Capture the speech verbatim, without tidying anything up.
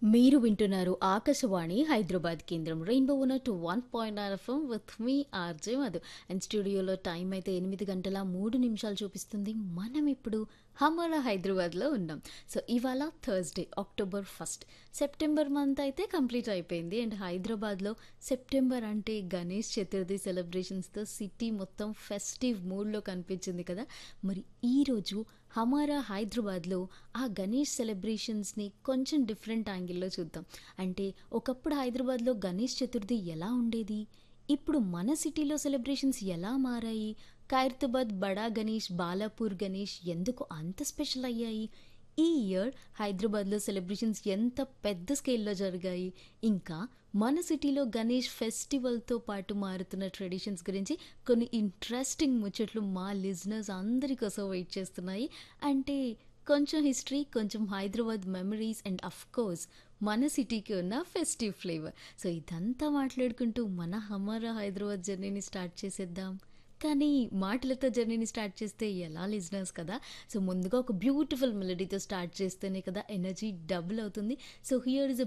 మీరు వింటున్నారు ఆకాశవాణి హైదరాబాద్ కేంద్రం rainbow one to one point nine FM with me RJ Madhu. And స్టూడియోలో టైం అయితే ఎనిమిది గంటల మూడు నిమిషాలు చూపిస్తుంది. మనం ఇప్పుడు హమారా హైదరాబాద్లో ఉన్నాం. సో ఇవాళ Thursday October first. September month అయితే కంప్లీట్ అయిపోయింది. అండ్ హైదరాబాద్లో సెప్టెంబర్ అంటే గణేష్ చతుర్థి సెలబ్రేషన్స్తో సిటీ మొత్తం ఫెస్టివ్ మూడ్లో కనిపించింది కదా. మరి ఈరోజు హమారా హైదరాబాద్లో ఆ గణేష్ సెలబ్రేషన్స్ని కొంచెం డిఫరెంట్ యాంగిల్లో చూద్దాం. అంటే ఒకప్పుడు హైదరాబాద్లో గణేష్ చతుర్థి ఎలా ఉండేది, ఇప్పుడు మన సిటీలో సెలబ్రేషన్స్ ఎలా మారాయి, ఖైరతాబాద్ బడా గణేష్, బాలాపూర్ గణేష్ ఎందుకు అంత స్పెషల్ అయ్యాయి, ఈ ఇయర్ హైదరాబాద్లో సెలబ్రేషన్స్ ఎంత పెద్ద స్కేల్లో జరిగాయి, ఇంకా మన సిటీలో గణేష్ ఫెస్టివల్తో పాటు మారుతున్న ట్రెడిషన్స్ గురించి కొన్ని ఇంట్రెస్టింగ్ ముచ్చట్లు మా లిజనర్స్ అందరి కోసం వెయిట్ చేస్తున్నాయి. అంటే కొంచెం హిస్టరీ, కొంచెం Hyderabad memories and of course మన సిటీకి ఉన్న ఫెస్టివ్ ఫ్లేవర్. సో ఇదంతా మాట్లాడుకుంటూ మన హమారా హైదరాబాద్ జర్నీని స్టార్ట్ చేసేద్దాం. కానీ మాటలతో జర్నీని స్టార్ట్ చేస్తే ఎలా లిజనర్స్ కదా. సో ముందుగా ఒక బ్యూటిఫుల్ మెలడీతో స్టార్ట్ చేస్తేనే కదా ఎనర్జీ డబుల్ అవుతుంది. So here is